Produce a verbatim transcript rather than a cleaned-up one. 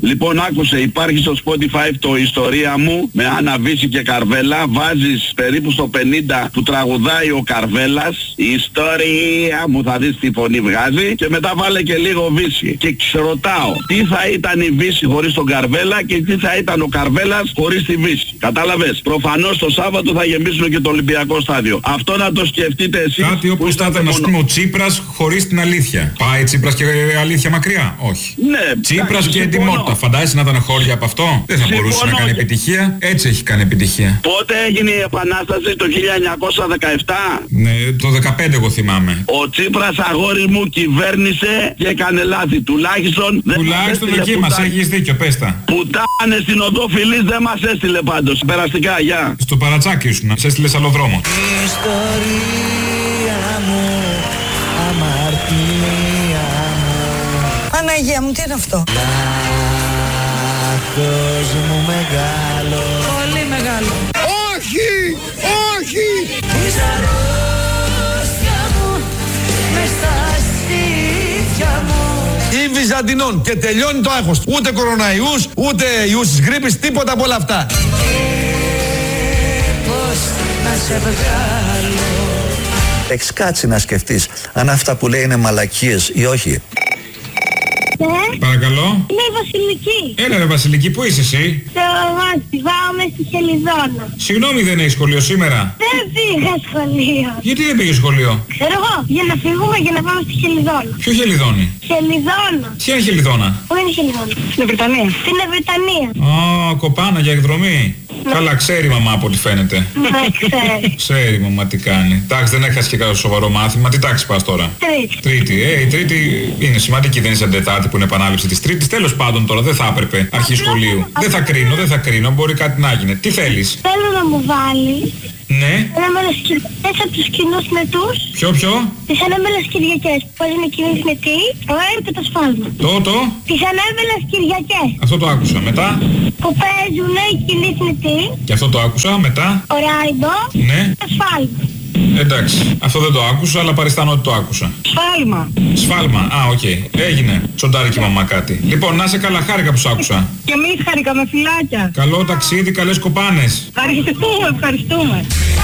Λοιπόν, άκουσε, υπάρχει στο Spotify το ιστορία μου με Άννα Βύση και Καρβέλα. Βάζεις περίπου στο πενήντα που τραγουδάει ο Καρβέλας. Η ιστορία μου, θα δεις τι φωνή βγάζει. Και μετά βάλε και λίγο Βύση. Και ξερωτάω, τι θα ήταν η Βύση χωρίς τον Καρβέλα και τι θα ήταν ο Καρβέλας χωρίς τη Βύση. Κατάλαβες. Προφανώς το Σάββατο θα γεμίσουν και το Ολυμπιακό στάδιο. Αυτό να το σκεφτείτε εσείς. Κάτι όπως θα ήταν, ας πούμε, ο Τσίπρας χωρίς την αλήθεια. Πάει Τσίπρας και αλήθεια μακριά? Όχι. Ναι, Τσίπρας και ετοιμότητα. Φαντάζεσαι να ήταν χώρια από αυτό? Δεν θα συμφωνώ. Μπορούσε να κάνει επιτυχία. Έτσι έχει κάνει επιτυχία. Πότε έγινε η Επανάσταση? Το χίλια εννιακόσια δεκαεπτά. Ναι, το δεκαπέντε εγώ θυμάμαι. Ο Τσίπρας, αγόρι μου, κυβέρνησε και έκανε λάθη. Τουλάχιστον. Τουλάχιστον εκεί μας έχεις δίκιο, πες τα. Πουτάνε στην οδό Φιλής δεν μας έστειλε πάντως. Περαστικά, γεια. Στο παρατσάκι σου να σε έστειλε άλλο δρόμο. Ιστορία μου, αμαρτία μου. Παναγία μου, τι είναι αυτό? Λάθος μου μεγάλο. Πολύ μεγάλο. Όχι! Όχι! Της αρρώστια μου μες στα στήθια μου. Ή Βυζαντινών και τελειώνει το άγχος. Ούτε κοροναϊούς, ούτε ιούς της γρίπης, τίποτα από όλα αυτά. Και πώς να σε βγάλω. Έχεις κάτσει να σκεφτείς αν αυτά που λέει είναι μαλακίες ή όχι? Ναι. Παρακαλώ. Είναι η Βασιλική. Έλα ρε Βασιλική, πού είσαι εσύ? Στο Μάτι, πάμε στη Χελιδόνα. Συγγνώμη, δεν έχει σχολείο σήμερα? Δεν πήγα σχολείο. Γιατί δεν πήγε σχολείο? Ξέρω εγώ, για να φύγουμε για να πάμε στη Χελιδόνα. Ποιο Χελιδόνι? Χελιδόνα. Ποια είναι Χελιδόνα? Πού είναι η Χελιδόνα? Στην Βρετανία. Στην Βρετανία. Α, κοπάνα για εκδρομή. Ναι. Καλά, ξέρει η μαμά από ό,τι φαίνεται. Ναι, ξέρει. Ξέρει η μαμά τι κάνει. Εντάξει, δεν έχασε και κάποιο σοβαρό μάθημα. Τι τάξη πας τώρα? Τρίτη. Τρίτη. Ε, η Τρίτη είναι σημαντική, δεν είναι σαν Τετάρτη που είναι επανάληψη της Τρίτης. Τέλος πάντων τώρα, δεν θα έπρεπε. Αρχή σχολείου. Δεν θα κρίνω, δεν θα κρίνω. Μπορεί κάτι να γίνει. Τι θέλεις? Θέλω να μου βάλει. Ναι. Ανέμελες Κυριακές από τους κοινούς νετούς. Ποιο, ποιο? Τις ανέμελες Κυριακές που παίζουν οι κοινούς νετοί. Το αέρ και το σφάλμα. Το, το. Τις ανέμελες Κυριακές. Αυτό το άκουσα. Μετά. Που παίζουν οι κοινούς νετοί. Και αυτό το άκουσα. Μετά. Ο Ράιντο. Ναι. Το σφάλμα. Εντάξει, αυτό δεν το άκουσα, αλλά παριστάνω ότι το άκουσα. Σφάλμα. Σφάλμα, α, οκ. Okay. Έγινε. Τσοντάρει και η μαμά κάτι. Λοιπόν, να σε καλά, χάρηκα που σ' άκουσα. Και εμείς χαρήκαμε, φιλάκια. Καλό ταξίδι, καλές κοπάνες. Ευχαριστούμε, ευχαριστούμε.